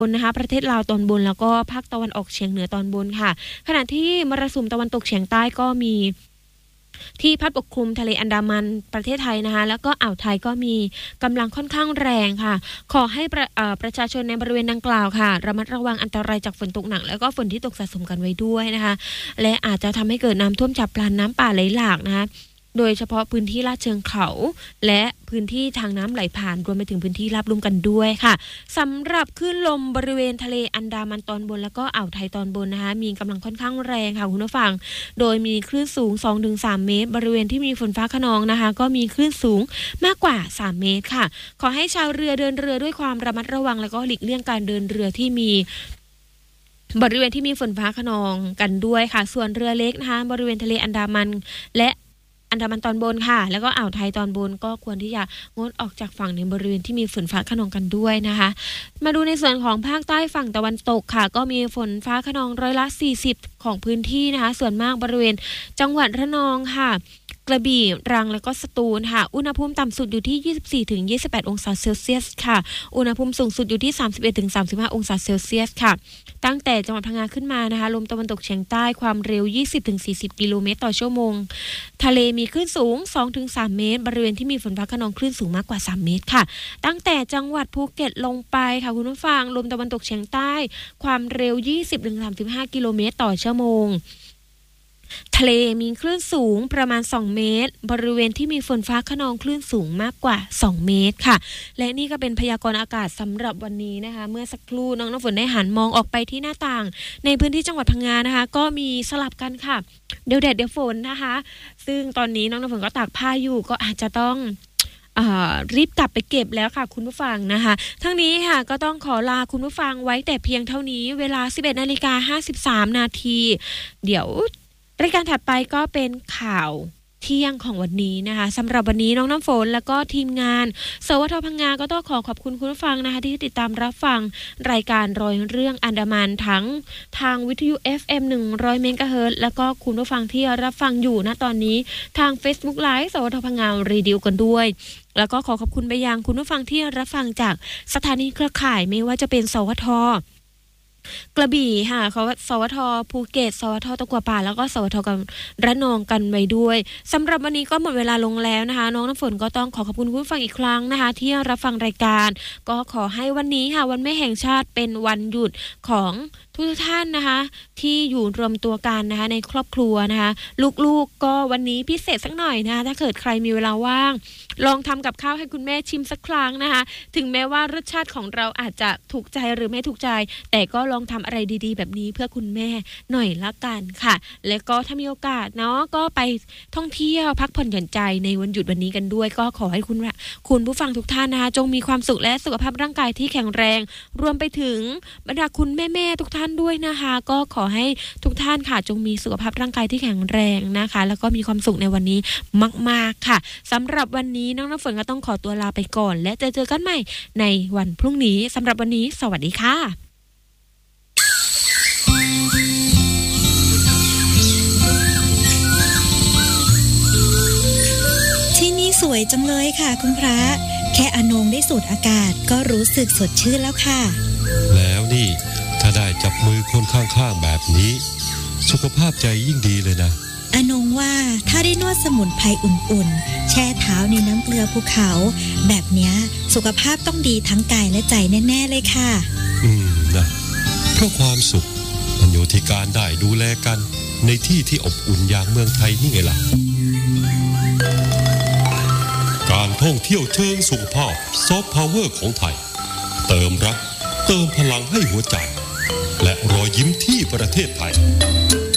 บนนะคะประเทศลาวตอนบนแล้วก็ภาคตะวันออกเฉียงเหนือตอนบนค่ะขณะที่มรสุมตะวันตกเฉียงใต้ก็มีที่พัดปกคลุมทะเลอันดามันประเทศไทยนะคะแล้วก็อ่าวไทยก็มีกำลังค่อนข้างแรงค่ะขอให้ประชาชนในบริเวณดังกล่าวค่ะระมัดระวังอันตรายจากฝนตกหนักแล้วก็ฝนที่ตกสะสมกันไว้ด้วยนะคะและอาจจะทำให้เกิดน้ำท่วมฉับพลันน้ำป่าไหลหลากนะคะโดยเฉพาะพื้นที่ลาดเชิงเขาและพื้นที่ทางน้ำไหลผ่านรวมไปถึงพื้นที่ราบลุ่มกันด้วยค่ะสำหรับคลื่นลมบริเวณทะเลอันดามันตอนบนแล้วก็อ่าวไทยตอนบนนะคะมีกำลังค่อนข้างแรงค่ะคุณผู้ฟังโดยมีคลื่นสูง 2-3 เมตรบริเวณที่มีฝนฟ้าคะนองนะคะก็มีคลื่นสูงมากกว่า3 เมตรค่ะขอให้ชาวเรือเดินเรือด้วยความระมัดระวังแล้วก็หลีกเลี่ยงการเดินเรือที่มีบริเวณที่มีฝนฟ้าคะนองกันด้วยค่ะส่วนเรือเล็กนะคะบริเวณทะเลอันดามันและอันดามันตอนบนค่ะแล้วก็อ่าวไทยตอนบนก็ควรที่จะงดออกจากฝั่งในบริเวณที่มีฝนฟ้าคะนองกันด้วยนะคะมาดูในส่วนของภาคใต้ฝั่งตะวันตกค่ะก็มีฝนฟ้าคะนอง40%ของพื้นที่นะคะส่วนมากบริเวณจังหวัดระนองค่ะกระบี่ตรังแล้วก็สตูลค่ะอุณหภูมิต่ำสุดอยู่ที่ 24-28 องศาเซลเซียสค่ะอุณหภูมิสูงสุดอยู่ที่ 31-35 องศาเซลเซียสค่ะตั้งแต่จังหวัดพังงาขึ้นมานะคะลมตะวันตกเฉียงใต้ความเร็ว 20-40 กิโลเมตรต่อชั่วโมงทะเลมีคลื่นสูง 2-3 เมตรบริเวณที่มีฝนฟ้าคะนองคลื่นสูงมากกว่า3 เมตรค่ะตั้งแต่จังหวัดภูเก็ตลงไปค่ะคุณผู้ฟังลมตะวันตกเฉียงใต้ความเร็ว 20-35 กิโลเมตรต่อชั่วโมงทะเลมีคลื่นสูงประมาณ2 เมตรบริเวณที่มีฝนฟ้าคะนองคลื่นสูงมากกว่า2 เมตรค่ะและนี่ก็เป็นพยากรณ์อากาศสำหรับวันนี้นะคะเมื่อสักครู่น้องน้ำฝนได้หันมองออกไปที่หน้าต่างในพื้นที่จังหวัดพังงานะคะก็มีสลับกันค่ะเดี๋ยวแดดเดี๋ยวฝนนะคะซึ่งตอนนี้น้องน้ำฝนก็ตากผ้าอยู่ก็อาจจะต้องรีบกลับไปเก็บแล้วค่ะคุณผู้ฟังนะคะทั้งนี้ค่ะก็ต้องขอลาคุณผู้ฟังไว้แต่เพียงเท่านี้เวลา 11:53 นาทีเดี๋ยวรายการถัดไปก็เป็นข่าวเที่ยงของวันนี้นะคะสำหรับวันนี้น้องน้ำฝนแล้วก็ทีมงานสวทพังงาก็ต้องขอบคุณคุณผู้ฟังนะคะที่ติดตามรับฟังรายการรอยเรื่องอันดามันทั้งทางวิทยุ FM 100 เมกะเฮิรตซ์แล้วก็คุณผู้ฟังที่รับฟังอยู่ณตอนนี้ทาง Facebook Live สวทพังงาเรดิโอกันด้วยแล้วก็ขอบคุณไปยังคุณผู้ฟังที่รับฟังจากสถานีเครือข่ายไม่ว่าจะเป็นสวทกระบี่ค่ะเขาสวทภูเก็ตสวทตะกัวป่าแล้วก็สวทกับระนองกันไว้ด้วยสำหรับวันนี้ก็หมดเวลาลงแล้วนะคะน้องน้ำฝนก็ต้องขอบคุณคุณผู้ฟังอีกครั้งนะคะที่รับฟังรายการก็ขอให้วันนี้ค่ะวันแม่แห่งชาติเป็นวันหยุดของทุกท่านนะคะที่อยู่รวมตัวกันนะคะในครอบครัวนะคะลูกๆก็วันนี้พิเศษสักหน่อยนะคะถ้าเกิดใครมีเวลาว่างลองทำกับข้าวให้คุณแม่ชิมสักครั้งนะคะถึงแม้ว่ารสชาติของเราอาจจะถูกใจหรือไม่ถูกใจแต่ก็ลองทำอะไรดีๆแบบนี้เพื่อคุณแม่หน่อยละกันค่ะแล้วก็ถ้ามีโอกาสเนาะก็ไปท่องเที่ยวพักผ่อนหย่อนใจในวันหยุดวันนี้กันด้วยก็ขอให้คุณผู้ฟังทุกท่านนะคะจงมีความสุขและสุขภาพร่างกายที่แข็งแรงรวมไปถึงบรรดาคุณแม่ๆทุกท่านด้วยนะคะก็ขอให้ทุกท่านค่ะจงมีสุขภาพร่างกายที่แข็งแรงนะคะแล้วก็มีความสุขในวันนี้มากๆค่ะสำหรับวันนี้น้องน้ำฝนก็ต้องขอตัวลาไปก่อนและเจอกันใหม่ในวันพรุ่งนี้สำหรับวันนี้สวัสดีค่ะที่นี่สวยจังเลยค่ะคุณพระแค่อนงได้สูดอากาศก็รู้สึกสดชื่นแล้วค่ะแล้วนี่ถ้าได้จับมือคนข้างๆแบบนี้สุขภาพใจยิ่งดีเลยนะอนงว่าถ้าได้นวดสมุนไพรอุ่นๆแช่เท้าในน้ำเกลือภูเขาแบบเนี้ยสุขภาพต้องดีทั้งกายและใจแน่ๆเลยค่ะนะเพราะความสุขมันอยู่ที่การได้ดูแลกันในที่ที่อบอุ่นอย่างเมืองไทยนี่ไงล่ะการท่องเที่ยวเชิงสุขภาพซอฟต์พาวเวอร์ของไทยเติมรักเติมพลังให้หัวใจและรอยยิ้มที่ประเทศไทย